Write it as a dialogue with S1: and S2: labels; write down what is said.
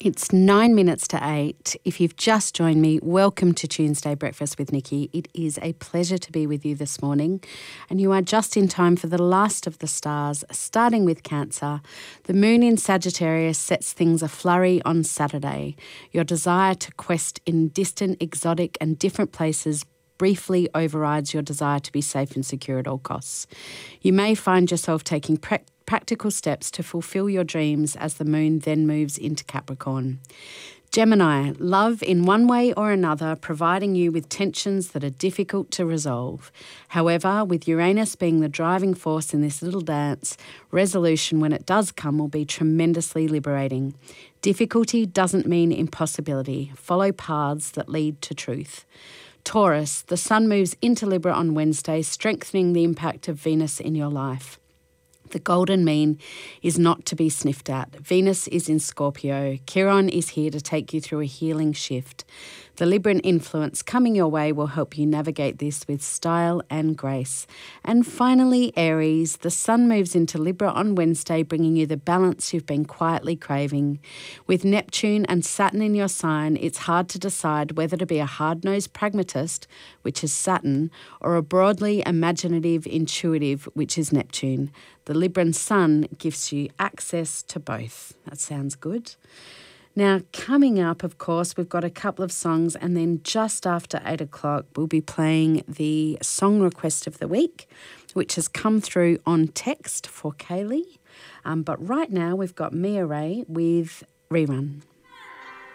S1: It's 9 minutes to 8. If you've just joined me, welcome to Tuesday Breakfast with Nikki. It is a pleasure to be with you this morning, and you are just in time for the last of the stars, starting with Cancer. The moon in Sagittarius sets things aflurry on Saturday. Your desire to quest in distant, exotic and different places briefly overrides your desire to be safe and secure at all costs. You may find yourself taking practical steps to fulfill your dreams as the moon then moves into Capricorn. Gemini, love in one way or another, providing you with tensions that are difficult to resolve. However, with Uranus being the driving force in this little dance, resolution when it does come will be tremendously liberating. Difficulty doesn't mean impossibility. Follow paths that lead to truth. Taurus, the sun moves into Libra on Wednesday, strengthening the impact of Venus in your life. The golden mean is not to be sniffed at. Venus is in Scorpio. Chiron is here to take you through a healing shift. The Libran influence coming your way will help you navigate this with style and grace. And finally, Aries, the sun moves into Libra on Wednesday, bringing you the balance you've been quietly craving. With Neptune and Saturn in your sign, it's hard to decide whether to be a hard-nosed pragmatist, which is Saturn, or a broadly imaginative intuitive, which is Neptune. The Libran sun gives you access to both. That sounds good. Now, coming up, of course, we've got a couple of songs, and then just after 8 o'clock, we'll be playing the song request of the week, which has come through on text for Kaylee. But right now, we've got Mia Ray with Rerun.